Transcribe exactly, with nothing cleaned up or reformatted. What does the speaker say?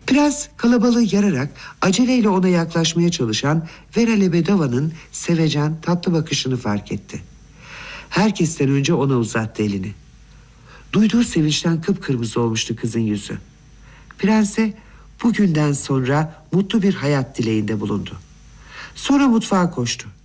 Prens kalabalığı yararak aceleyle ona yaklaşmaya çalışan Vera Lebedova'nın sevecen tatlı bakışını fark etti. Herkesten önce ona uzattı elini. Duyduğu sevinçten kıpkırmızı olmuştu kızın yüzü. Prense bugünden sonra mutlu bir hayat dileğinde bulundu. Sonra mutfağa koştu.